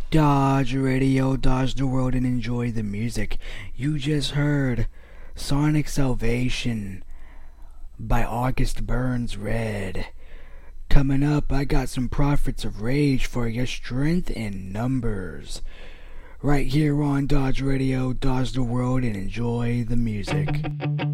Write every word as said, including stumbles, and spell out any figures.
Dodge Radio, dodge the world and enjoy the music. You just heard Sonic Salvation by August Burns Red. Coming up, I got some Prophets of Rage for your strength in numbers. Right here on Dodge Radio, dodge the world and enjoy the music.